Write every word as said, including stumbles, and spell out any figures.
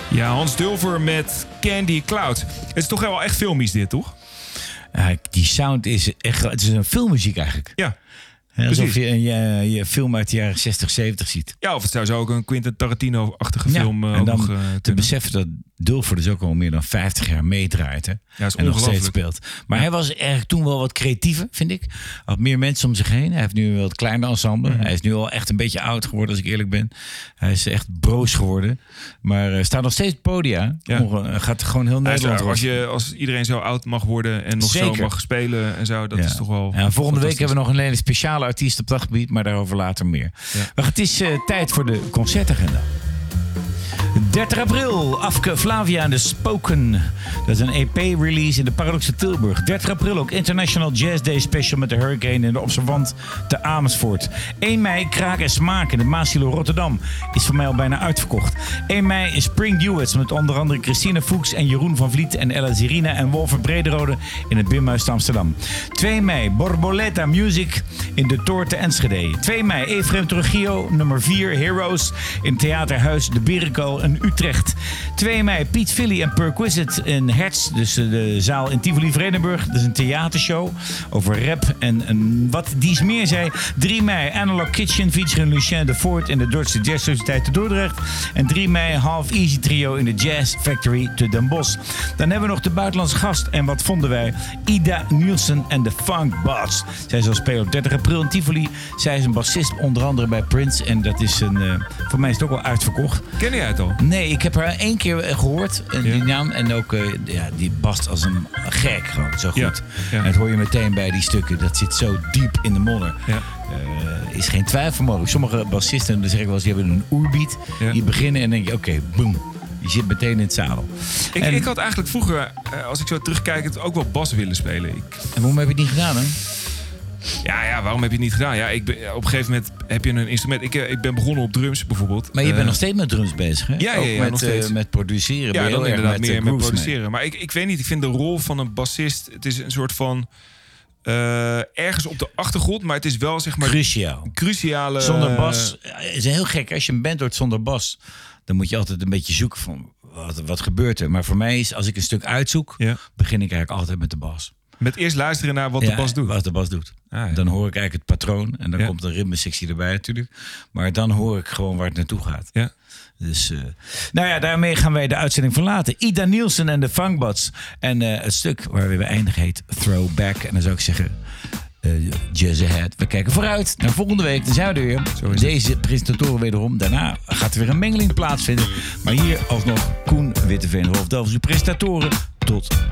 Ja, Hans Dulfer met Candy Cloud. Het is toch wel echt filmisch dit, toch? Ja, die sound is echt... Het is een filmmuziek eigenlijk. Ja, He, alsof precies. je een je, je film uit de jaren zestig, zeventig ziet. Ja, of het zou zo ook een Quentin Tarantino-achtige Ja, film uh, en dan nog, uh, te kunnen. beseffen dat Dulfer dus ook al meer dan vijftig jaar meedraait. Hè? Ja, is en nog steeds ongelooflijk. speelt. Maar hij was eigenlijk toen wel wat creatiever, vind ik. Had meer mensen om zich heen. Hij heeft nu een wat kleiner ensemble. Mm. Hij is nu al echt een beetje oud geworden, als ik eerlijk ben. Hij is echt broos geworden. Maar uh, staat nog steeds op podia. Ja. Onge- gaat gewoon heel Hij is Nederland waar, als, rond. je, als iedereen zo oud mag worden en nog Zeker. zo mag spelen en zo, dat Ja. is toch wel... Ja, volgende week fantastisch. hebben we nog een hele speciale artiest op dat gebied, maar daarover later meer. Ja. Maar het is uh, tijd voor de concertagenda. dertig april, Afke Flavia en de Spoken. Dat is een E P-release in de Paradoxe Tilburg. dertig april ook International Jazz Day Special met de Hurricane in de Observant te Amersfoort. één mei Kraak en Smaak in de Maasilo Rotterdam. Is voor mij al bijna uitverkocht. één mei is Spring Duets met onder andere Christine Fuchs en Jeroen van Vliet en Ella Zirina en Wolfer Brederode in het Bimhuis te Amsterdam. twee mei Borboleta Music in de Toor te Enschede. twee mei Efrem Trujillo, nummer vier Heroes in Theaterhuis de Berenkool in Utrecht. twee mei Piet Philly en Perquisite in Hertz, dus de zaal in Tivoli-Vredenburg. Dat is een theatershow over rap en, en wat dies meer zei. drie mei Analog Kitchen featuring Lucien de Voort in de Duitse Jazz Sociëteit te Dordrecht. En drie mei Half Easy Trio in de Jazz Factory te Den Bosch. Dan hebben we nog de buitenlandse gast. En wat vonden wij? Ida Nielsen en de Funk Boss. Zij zal spelen op dertig april in Tivoli. Zij is een bassist onder andere bij Prince. En dat is een... Uh, voor mij is het ook wel uitverkocht. Ken jij het al? Nee, ik heb haar één keer gehoord, uh, die Ja. naam. En ook, uh, ja, die bast als een gek gewoon, zo goed. Ja, ja. En dat hoor je meteen bij die stukken. Dat zit zo diep in de modder. Ja. Uh, is geen twijfel mogelijk. Sommige bassisten, dan zeg ik wel eens, die hebben een oerbeat. Ja. Die beginnen en denk je, oké, okay, boom. Je zit meteen in het zadel. Ik, en, ik had eigenlijk vroeger, uh, als ik zo terugkijk, het ook wel bas willen spelen. Ik, en waarom heb je het niet gedaan, hè? ja, ja, waarom heb je het niet gedaan? Ja, ik ben, op een gegeven moment heb je een instrument. Ik, uh, ik ben begonnen op drums bijvoorbeeld. Maar je bent Uh, nog steeds met drums bezig, hè? Ja, ja, ja, ook met, nog steeds. Uh, met produceren. Ben Ja, je dan heel erg inderdaad met, meer uh, met grooves produceren. mee. Maar ik, ik weet niet, ik vind de rol van een bassist... Het is een soort van... Uh, ergens op de achtergrond, maar het is wel zeg maar... Cruciaal. Cruciale... Zonder bas is heel gek. Als je een band hoort zonder bas, dan moet je altijd een beetje zoeken van wat, wat gebeurt er. Maar voor mij is, als ik een stuk uitzoek, Ja. begin ik eigenlijk altijd met de bas. Met eerst luisteren naar wat Ja, de bas doet. Wat de bas doet. Ah, ja. Dan hoor ik eigenlijk het patroon en dan Ja. komt de ritmesectie erbij natuurlijk. Maar dan hoor ik gewoon waar het naartoe gaat. Ja. Dus, uh, nou ja, daarmee gaan wij de uitzending verlaten. Ida Nielsen en de Funkbots. En uh, het stuk waar we bij eindigen heet Throwback. En dan zou ik zeggen, uh, jazz ahead. We kijken vooruit naar volgende week. Dan zijn we er weer. Zo is het. Deze presentatoren wederom. Daarna gaat er weer een mengeling plaatsvinden. Maar hier alsnog Koen Witteveen, Rolf Delvers, uw presentatoren. Tot